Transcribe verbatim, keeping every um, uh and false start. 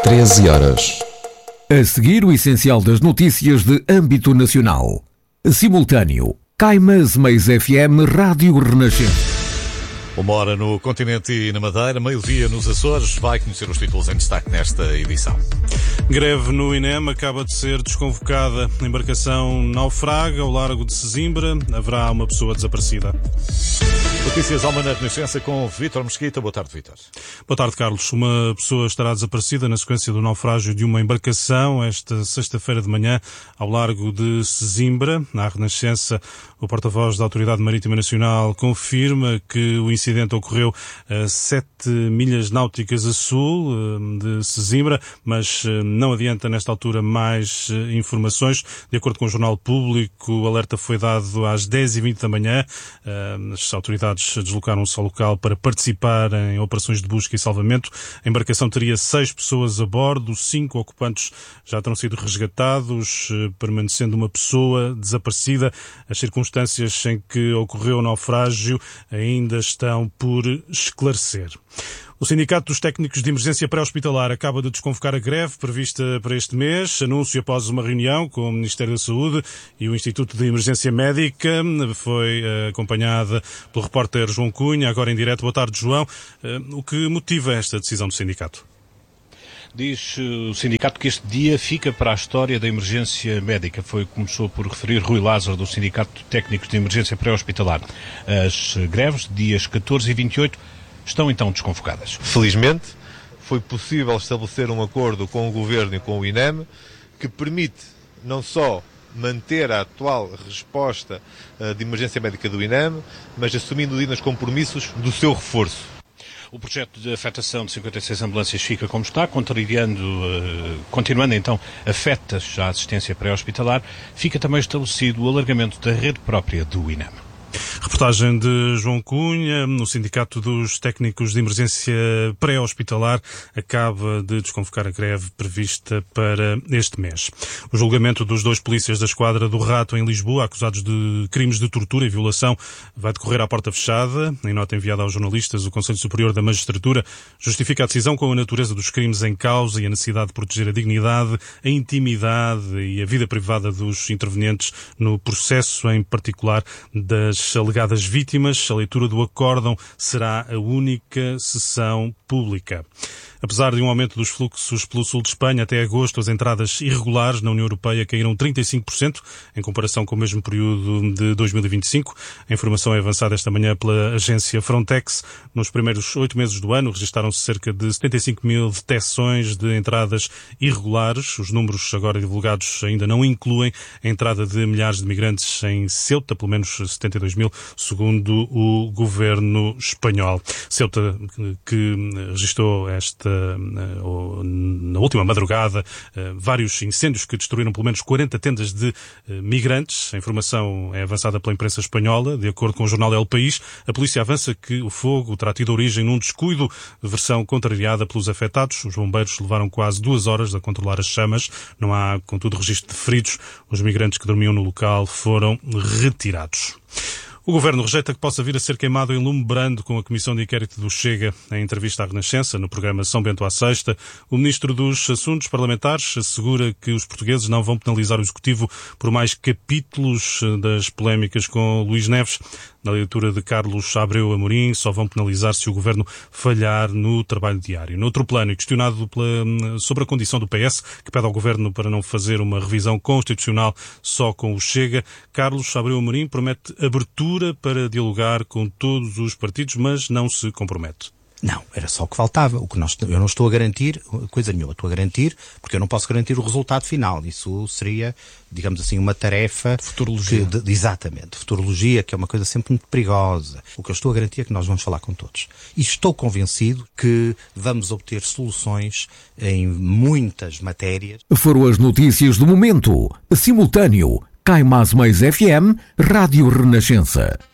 treze horas. A seguir, o essencial das notícias de âmbito nacional. Simultâneo. Caimas Mais F M Rádio Renascença. Uma hora no continente e na Madeira, meio-dia nos Açores. Vai conhecer os títulos em destaque nesta edição. Greve no I N E M acaba de ser desconvocada. A embarcação naufraga ao largo de Sesimbra. Haverá uma pessoa desaparecida. Notícias Alma na Renascença com Vítor Mesquita. Boa tarde, Vítor. Boa tarde, Carlos. Uma pessoa estará desaparecida na sequência do naufrágio de uma embarcação esta sexta-feira de manhã ao largo de Sesimbra. Na Renascença, o porta-voz da Autoridade Marítima Nacional confirma que o incidente ocorreu a sete milhas náuticas a sul de Sesimbra, mas não adianta nesta altura mais informações. De acordo com o Jornal Público, o alerta foi dado às dez e vinte da manhã. As autoridades deslocaram-se ao local para participar em operações de busca e salvamento. A embarcação teria seis pessoas a bordo, cinco ocupantes já terão sido resgatados, permanecendo uma pessoa desaparecida. As circunstâncias em que ocorreu o naufrágio ainda estão por esclarecer. O Sindicato dos Técnicos de Emergência Pré-Hospitalar acaba de desconvocar a greve prevista para este mês. Anúncio após uma reunião com o Ministério da Saúde e o Instituto de Emergência Médica. Foi uh, acompanhada pelo repórter João Cunha, agora em direto. Boa tarde, João. Uh, o que motiva esta decisão do sindicato? Diz o sindicato que este dia fica para a história da emergência médica. Foi o que começou por referir Rui Lázaro, do Sindicato de Técnicos de Emergência Pré-Hospitalar. As greves, dias catorze e vinte e oito, estão então desconvocadas. Felizmente, foi possível estabelecer um acordo com o Governo e com o I N E M que permite não só manter a atual resposta uh, de emergência médica do I N E M, mas assumindo dignos compromissos do seu reforço. O projeto de afetação de cinquenta e seis ambulâncias fica como está, contrariando, uh, continuando então afetas à assistência pré-hospitalar. Fica também estabelecido o alargamento da rede própria do I N E M. Reportagem de João Cunha. No Sindicato dos Técnicos de Emergência Pré-Hospitalar acaba de desconvocar a greve prevista para este mês. O julgamento dos dois polícias da Esquadra do Rato em Lisboa, acusados de crimes de tortura e violação, vai decorrer à porta fechada. Em nota enviada aos jornalistas, o Conselho Superior da Magistratura justifica a decisão com a natureza dos crimes em causa e a necessidade de proteger a dignidade, a intimidade e a vida privada dos intervenientes no processo, em particular das alegadas vítimas. A leitura do acórdão será a única sessão pública. Apesar de um aumento dos fluxos pelo sul de Espanha, até agosto as entradas irregulares na União Europeia caíram trinta e cinco por cento em comparação com o mesmo período de dois mil e vinte e cinco. A informação é avançada esta manhã pela agência Frontex. Nos primeiros oito meses do ano registaram-se cerca de setenta e cinco mil detecções de entradas irregulares. Os números agora divulgados ainda não incluem a entrada de milhares de migrantes em Ceuta, pelo menos setenta e dois mil, segundo o governo espanhol. Ceuta, que registrou esta na última madrugada vários incêndios que destruíram pelo menos quarenta tendas de migrantes. A informação é avançada pela imprensa espanhola. De acordo com o jornal El País, a polícia avança que o fogo terá tido origem num descuido, versão contrariada pelos afetados. Os bombeiros levaram quase duas horas a controlar as chamas. Não há, contudo, registro de feridos. Os migrantes que dormiam no local foram retirados. O Governo rejeita que possa vir a ser queimado em lume brando com a Comissão de Inquérito do Chega. Em entrevista à Renascença, no programa São Bento à Sexta, o Ministro dos Assuntos Parlamentares assegura que os portugueses não vão penalizar o Executivo por mais capítulos das polémicas com Luís Neves. Na leitura de Carlos Abreu Amorim, só vão penalizar se o Governo falhar no trabalho diário. Noutro plano, e questionado pela, sobre a condição do P S, que pede ao Governo para não fazer uma revisão constitucional só com o Chega, Carlos Abreu Amorim promete abertura para dialogar com todos os partidos, mas não se compromete. Não, era só o que faltava. O que nós, eu não estou a garantir coisa nenhuma. Estou a garantir, porque eu não posso garantir o resultado final. Isso seria, digamos assim, uma tarefa... De futurologia. Que, de, exatamente. De futurologia, que é uma coisa sempre muito perigosa. O que eu estou a garantir é que nós vamos falar com todos. E estou convencido que vamos obter soluções em muitas matérias. Foram as notícias do momento. Simultâneo. Caimas Mais F M, Rádio Renascença.